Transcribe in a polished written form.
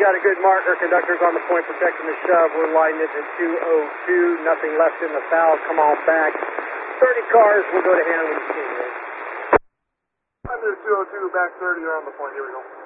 got a good marker. Conductor's on the point protecting the shove. We're lining it at 202. Nothing left in the foul. Come on back. 30 cars. We'll go to handling the scene. Under 202, back 30, you're on the point. Here we go.